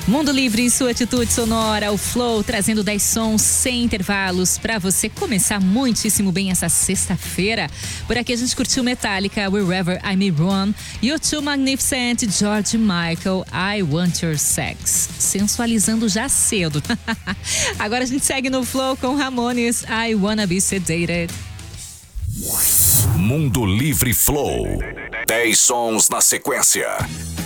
Mundo Livre em sua atitude sonora, o Flow trazendo 10 sons sem intervalos para você começar muitíssimo bem essa sexta-feira. Por aqui a gente curtiu Metallica, Wherever I May Roam, U2 Magnificent, George Michael, I Want Your Sex. Sensualizando já cedo. Agora a gente segue no Flow com Ramones, I Wanna Be Sedated. Mundo Livre Flow. 10 sons na sequência.